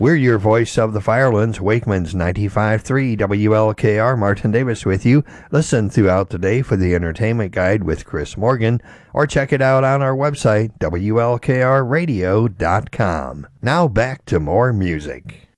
We're your voice of the Firelands, Wakeman's 95.3 WLKR. Martin Davis with you. Listen throughout the day for the Entertainment Guide with Chris Morgan, or check it out on our website, WLKRradio.com. Now back to more music.